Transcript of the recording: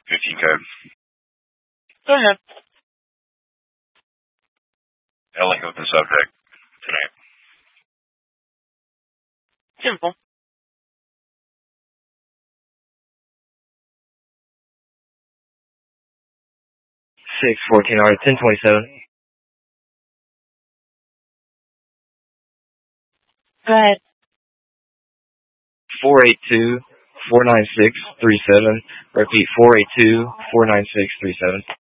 15 code. Go ahead. I'll link with the subject tonight. Simple. Six 14 R 1027. Go ahead. 482-496-37. Repeat, 482-496-37.